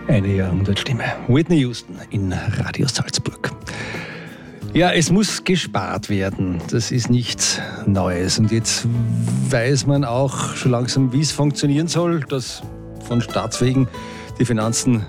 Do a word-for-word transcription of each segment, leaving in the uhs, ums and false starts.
Eine Jahrhundertstimme. Whitney Houston in Radio Salzburg. Ja, es muss gespart werden. Das ist nichts Neues. Und jetzt weiß man auch schon langsam, wie es funktionieren soll, dass von Staatswegen die Finanzen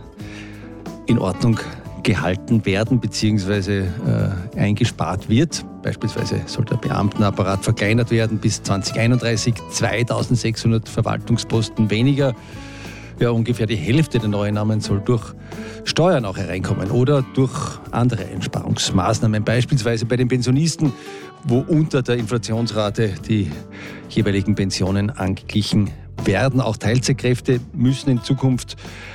in Ordnung gehalten werden bzw. Äh, eingespart wird. Beispielsweise soll der Beamtenapparat verkleinert werden bis zwanzig einunddreißig, zweitausendsechshundert Verwaltungsposten weniger. Ja, ungefähr die Hälfte der Neueinnahmen soll durch Steuern auch hereinkommen oder durch andere Einsparungsmaßnahmen, beispielsweise bei den Pensionisten, wo unter der Inflationsrate die jeweiligen Pensionen angeglichen werden. Auch Teilzeitkräfte müssen in Zukunft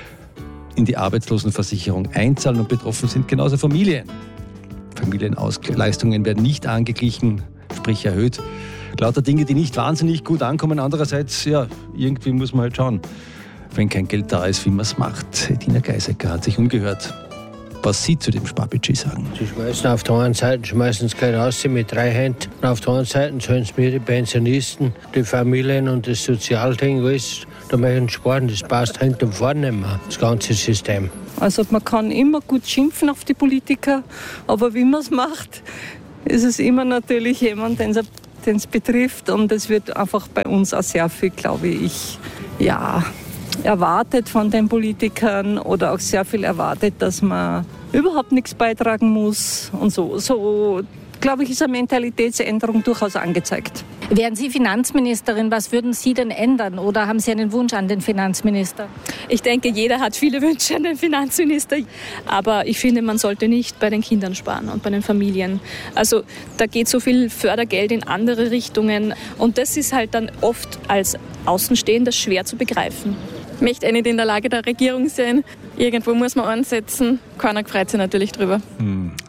in die Arbeitslosenversicherung einzahlen und betroffen sind genauso Familien. Familienausleistungen werden nicht angeglichen, sprich erhöht. Lauter Dinge, die nicht wahnsinnig gut ankommen. Andererseits, ja, irgendwie muss man halt schauen, wenn kein Geld da ist, wie man es macht. Edina Geisecker hat sich umgehört, was Sie zu dem Sparbudget sagen. Sie schmeißen auf der einen Seite schmeißen sie Geld raus mit drei Händen. Und auf der anderen Seite sollen sie mir die Pensionisten, die Familien und das Sozialding alles, da möchten sparen. Das passt hinten und vorne nicht mehr, das ganze System. Also man kann immer gut schimpfen auf die Politiker, aber wie man es macht, ist es immer natürlich jemand, den es betrifft. Und es wird einfach bei uns auch sehr viel, glaube ich, ja, erwartet von den Politikern oder auch sehr viel erwartet, dass man überhaupt nichts beitragen muss und so. So, glaube ich, ist eine Mentalitätsänderung durchaus angezeigt. Wären Sie Finanzministerin, was würden Sie denn ändern oder haben Sie einen Wunsch an den Finanzminister? Ich denke, jeder hat viele Wünsche an den Finanzminister, aber ich finde, man sollte nicht bei den Kindern sparen und bei den Familien. Also da geht so viel Fördergeld in andere Richtungen und das ist halt dann oft als Außenstehender schwer zu begreifen. Ich möchte eh nicht in der Lage der Regierung sein. Irgendwo muss man ansetzen. Keiner freut sich natürlich drüber. Hm.